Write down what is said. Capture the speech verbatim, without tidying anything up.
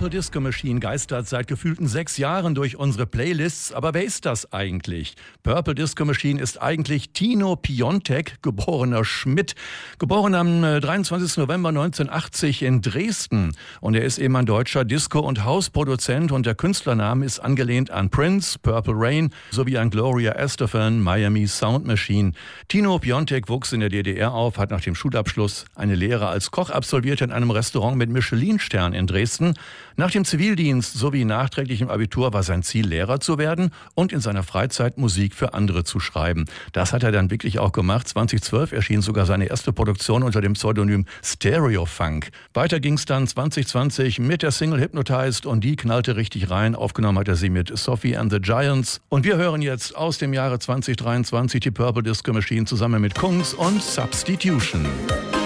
Purple Disco Machine geistert seit gefühlten sechs Jahren durch unsere Playlists. Aber wer ist das eigentlich? Purple Disco Machine ist eigentlich Tino Piontek, geborener Schmidt. Geboren am dreiundzwanzigsten November neunzehnhundertachtzig in Dresden. Und er ist eben ein deutscher Disco- und House-Produzent. Und der Künstlername ist angelehnt an Prince, Purple Rain sowie an Gloria Estefan, Miami Sound Machine. Tino Piontek wuchs in der D D R auf, hat nach dem Schulabschluss eine Lehre als Koch absolviert in einem Restaurant mit Michelin-Stern in Dresden. Nach dem Zivildienst sowie nachträglichem Abitur war sein Ziel, Lehrer zu werden und in seiner Freizeit Musik für andere zu schreiben. Das hat er dann wirklich auch gemacht. zweitausendzwölf erschien sogar seine erste Produktion unter dem Pseudonym Stereo Funk. Weiter ging es dann zwanzig zwanzig mit der Single Hypnotized und die knallte richtig rein. Aufgenommen hat er sie mit Sophie and the Giants. Und wir hören jetzt aus dem Jahre zwanzig dreiundzwanzig die Purple Disco Machine zusammen mit Kungs und Substitution.